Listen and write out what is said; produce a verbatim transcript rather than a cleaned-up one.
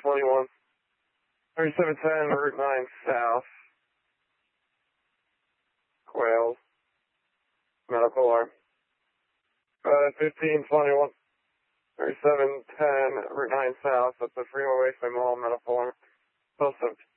twenty-one. thirty-seven ten, Route nine South. Quails. Medical alarm. Uh, fifteen twenty-one. thirty-seven ten, Route nine South. That's the Fremont Raceway Mall, medical alarm. Still